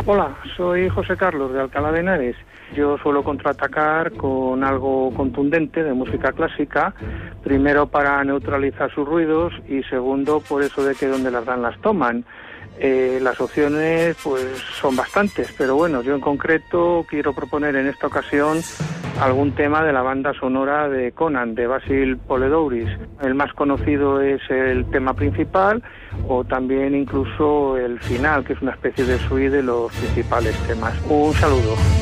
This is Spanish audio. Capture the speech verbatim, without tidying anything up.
Hola, soy José Carlos de Alcalá de Henares. Yo suelo contraatacar con algo contundente de música clásica, primero para neutralizar sus ruidos y segundo por eso de que donde las dan las toman. Eh, las opciones pues son bastantes, pero bueno, yo en concreto quiero proponer en esta ocasión algún tema de la banda sonora de Conan, de Basil Poledouris. El más conocido es el tema principal o también incluso el final, que es una especie de suite de los principales temas. Un saludo.